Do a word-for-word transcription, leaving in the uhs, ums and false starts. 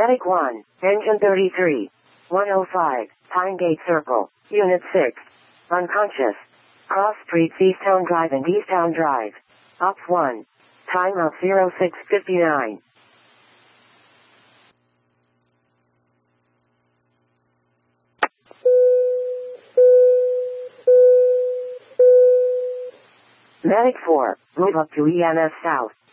Medic one, Engine thirty-three. one oh five, Pine Gate Circle, Unit six. Unconscious. Cross Streets Easttown Drive and Easttown Drive. Ops one. Time of zero six fifty-nine. Medic four, move up to E M S South.